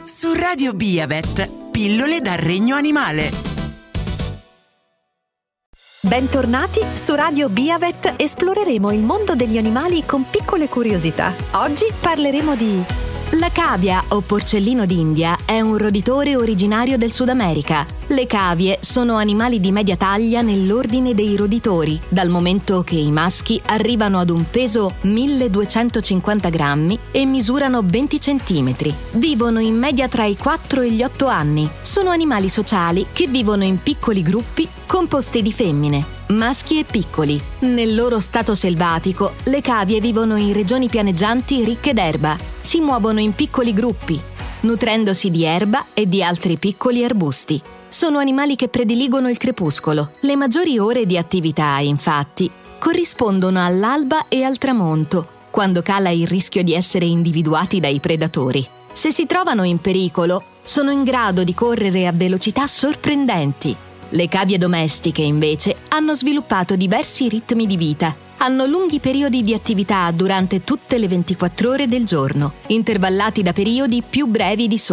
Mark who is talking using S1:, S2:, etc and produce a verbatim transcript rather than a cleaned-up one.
S1: Su Radio Biavet, pillole dal regno animale.
S2: Bentornati su Radio Biavet, esploreremo il mondo degli animali con piccole curiosità. Oggi parleremo di... La cavia o porcellino d'India è un roditore originario del Sud America. Le cavie sono animali di media taglia nell'ordine dei roditori, dal momento che i maschi arrivano ad un peso milleduecentocinquanta grammi e misurano venti centimetri. Vivono in media tra i quattro e gli otto anni. Sono animali sociali che vivono in piccoli gruppi composti di femmine, maschi e piccoli. Nel loro stato selvatico, le cavie vivono in regioni pianeggianti ricche d'erba. Si muovono in piccoli gruppi, nutrendosi di erba e di altri piccoli arbusti. Sono animali che prediligono il crepuscolo. Le maggiori ore di attività, infatti, corrispondono all'alba e al tramonto, quando cala il rischio di essere individuati dai predatori. Se si trovano in pericolo, sono in grado di correre a velocità sorprendenti. Le cavie domestiche, invece, hanno sviluppato diversi ritmi di vita. Hanno lunghi periodi di attività durante tutte le ventiquattro ore del giorno, intervallati da periodi più brevi di sonno.